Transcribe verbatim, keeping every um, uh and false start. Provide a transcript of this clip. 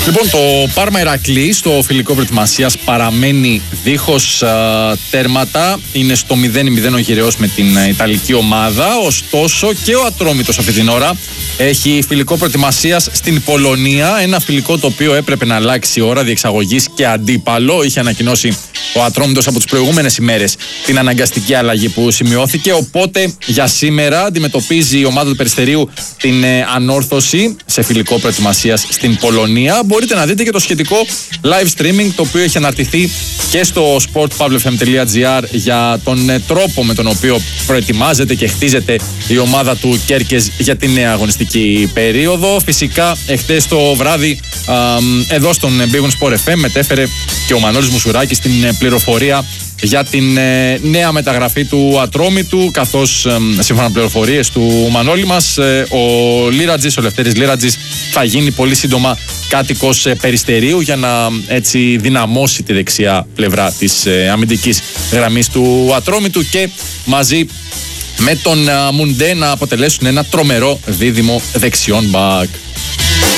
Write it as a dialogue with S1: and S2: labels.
S1: Λοιπόν, το Πάρμα Ηρακλή στο φιλικό προετοιμασίας παραμένει δίχως α, τέρματα. Είναι στο μηδέν μηδέν ο γυραιός με την α, Ιταλική ομάδα. Ωστόσο και ο Ατρόμητος αυτή την ώρα έχει φιλικό προετοιμασίας στην Πολωνία. Ένα φιλικό το οποίο έπρεπε να αλλάξει ώρα διεξαγωγής και αντίπαλο. Είχε ανακοινώσει ο Ατρόμητος από τις προηγούμενες ημέρες την αναγκαστική αλλαγή που σημειώθηκε. Οπότε για σήμερα αντιμετωπίζει η ομάδα του Περιστερίου την ε, ανόρθωση σε φιλικό προετοιμασίας στην Πολωνία. Μπορείτε να δείτε και το σχετικό live streaming το οποίο έχει αναρτηθεί και στο sport pavlefm τελεία gr για τον ε, τρόπο με τον οποίο προετοιμάζεται και χτίζεται η ομάδα του Κέρκες για την νέα αγωνιστική περίοδο. Φυσικά εχθές το βράδυ α, εδώ στον Big Win Sport εφ εμ μετέφερε και ο Μανώλης Μουσουράκης την πληροφορία για την ε, νέα μεταγραφή του Ατρόμητου, καθώς ε, σύμφωνα με πληροφορίες του Μανώλη μας ε, ο Λίρατζης, ο Λευτέρης Λίρατζης θα γίνει πολύ σύντομα κάτοικος ε, Περιστερίου για να έτσι δυναμώσει τη δεξιά πλευρά της ε, αμυντικής γραμμής του Ατρόμητου και μαζί με τον ε, Μουντέ να αποτελέσουν ένα τρομερό δίδυμο δεξιών μπακ.